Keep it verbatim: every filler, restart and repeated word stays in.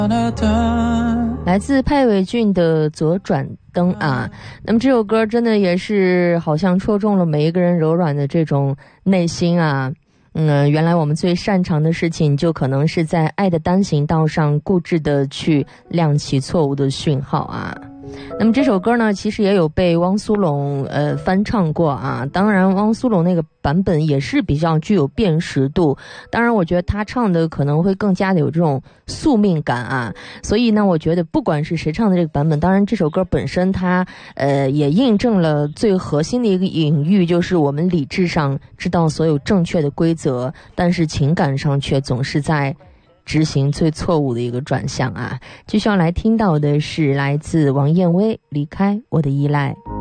来自派伟俊的左转灯啊，那么这首歌真的也是好像戳中了每一个人柔软的这种内心啊。嗯，原来我们最擅长的事情就可能是在爱的单行道上固执的去亮起错误的讯号啊。那么这首歌呢，其实也有被汪苏泷呃翻唱过啊。当然汪苏泷那个版本也是比较具有辨识度，当然我觉得他唱的可能会更加的有这种宿命感啊。所以呢，我觉得不管是谁唱的这个版本，当然这首歌本身它呃也印证了最核心的一个隐喻，就是我们理智上知道所有正确的规则，但是情感上却总是在执行最错误的一个转向啊。接下来听到的是来自王燕薇《离开我的依赖》。